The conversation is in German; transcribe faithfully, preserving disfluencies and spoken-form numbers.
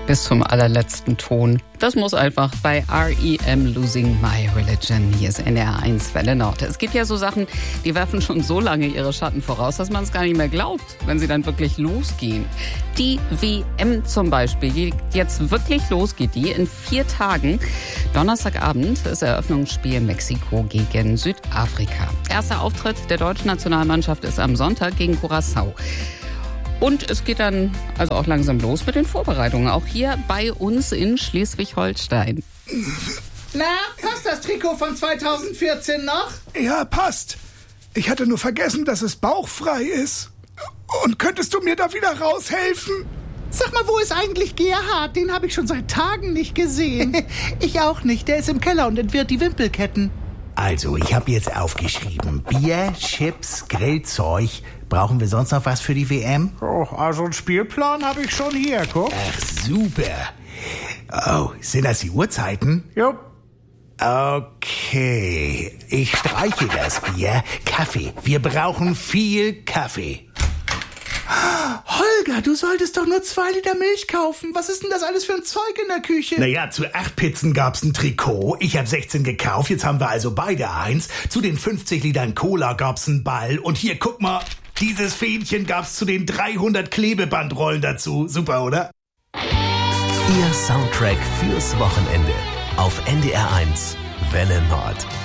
bis zum allerletzten Ton. Das muss einfach bei R E M Losing My Religion. Hier ist N D R eins Welle Nord. Es gibt ja so Sachen, die werfen schon so lange ihre Schatten voraus, dass man es gar nicht mehr glaubt, wenn sie dann wirklich losgehen. Die W M zum Beispiel, die jetzt wirklich losgeht, die in vier Tagen. Donnerstagabend ist Eröffnungsspiel Mexiko gegen Südafrika. Erster Auftritt der deutschen Nationalmannschaft ist am Sonntag gegen Curaçao. Und es geht dann also auch langsam los mit den Vorbereitungen, auch hier bei uns in Schleswig-Holstein. Na, passt das Trikot von zweitausendvierzehn noch? Ja, passt. Ich hatte nur vergessen, dass es bauchfrei ist. Und könntest du mir da wieder raushelfen? Sag mal, wo ist eigentlich Gerhard? Den habe ich schon seit Tagen nicht gesehen. Ich auch nicht. Der ist im Keller und entwirrt die Wimpelketten. Also, ich habe jetzt aufgeschrieben. Bier, Chips, Grillzeug. Brauchen wir sonst noch was für die W M? Oh, also einen Spielplan habe ich schon hier, guck. Ach, super. Oh, sind das die Uhrzeiten? Jo. Okay, ich streiche das Bier. Kaffee. Wir brauchen viel Kaffee. Holger, du solltest doch nur zwei Liter Milch kaufen. Was ist denn das alles für ein Zeug in der Küche? Naja, zu acht Pizzen gab's ein Trikot. Ich habe sechzehn gekauft, jetzt haben wir also beide eins. Zu den fünfzig Litern Cola gab's einen Ball. Und hier, guck mal, dieses Fähnchen gab's zu den dreihundert Klebebandrollen dazu. Super, oder? Ihr Soundtrack fürs Wochenende auf N D R eins Welle Nord.